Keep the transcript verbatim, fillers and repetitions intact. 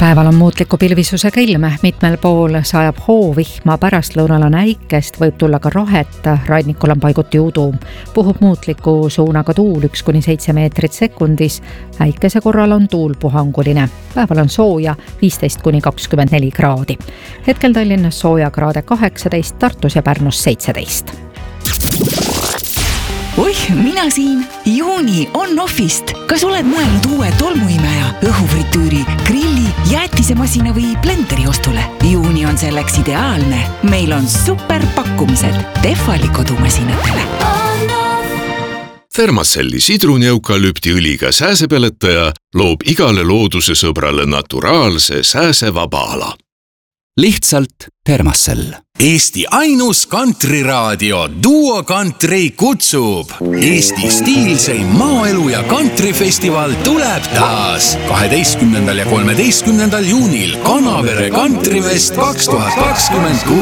Päeval on muutliku pilvisusega ilm, mitmel pool sajab hoovihma, pärastlõunal on äikest, võib tulla ka rohet, rannikul on paiguti udu. Puhub muutliku suunaga tuul üks kuni seitse meetrit sekundis, äikese korral on tuul puhanguline. Päeval on sooja viisteist kuni kakskümmend neli kraadi. Hetkel Tallinnas sooja kraade kaheksateist, Tartus ja Pärnus seitseteist. Oih, mina siin. Juuni on Offist. Kas oled mõelnud uue tolmuimeja, õhufritüüri, grilli, jäätisemasina või blenderi ostule? Juuni on selleks ideaalne. Meil on super pakkumised Tehvali kodumasinatele. Thermacelli sidruneukalüptiõliga sääsepeletaja loob igale looduse sõbrale naturaalse sääsevaba ala. Lihtsalt Thermacell. Eesti ainus kantriraadio Duo Country kutsub. Eesti stiilseim maaelu ja kantrifestival tuleb taas kaheteistkümnendal ja kolmeteistkümnendal juunil Kanavere Kantrifest kaks tuhat kakskümmend kuus.